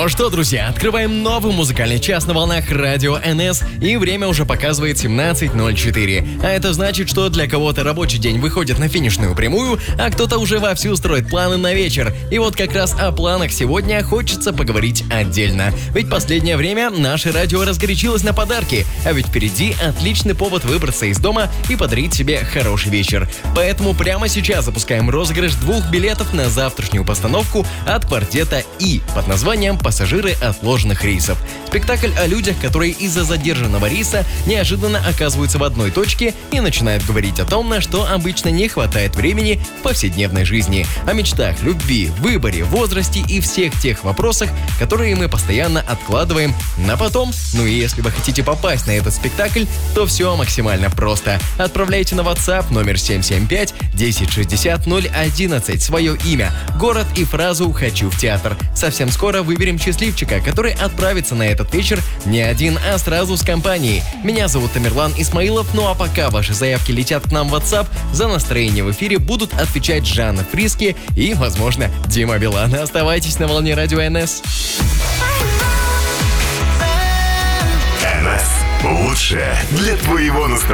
Ну что, друзья, открываем новый музыкальный час на волнах Радио НС, и время уже показывает 17:04. А это значит, что для кого-то рабочий день выходит на финишную прямую, а кто-то уже вовсю строит планы на вечер. И вот как раз о планах сегодня хочется поговорить отдельно. Ведь последнее время наше радио разгорячилось на подарки, а ведь впереди отличный повод выбраться из дома и подарить себе хороший вечер. Поэтому прямо сейчас запускаем розыгрыш 2 билетов на завтрашнюю постановку от квартета «И» под названием «Пассажиры отложенных рейсов». Спектакль о людях, которые из-за задержанного рейса неожиданно оказываются в одной точке и начинают говорить о том, на что обычно не хватает времени в повседневной жизни. О мечтах, любви, выборе, возрасте и всех тех вопросах, которые мы постоянно откладываем на потом. Ну и если вы хотите попасть на этот спектакль, то все максимально просто. Отправляйте на WhatsApp номер 775 1060 011 свое имя, город и фразу «Хочу в театр». Совсем скоро выберем счастливчика, который отправится на этот вечер не один, а сразу с компанией. Меня зовут Тамерлан Исмаилов, ну а пока ваши заявки летят к нам в WhatsApp, за настроение в эфире будут отвечать Жанна Фриски и, возможно, Дима Билан. Оставайтесь на волне Радио НС. НС. Лучшее для твоего настроения.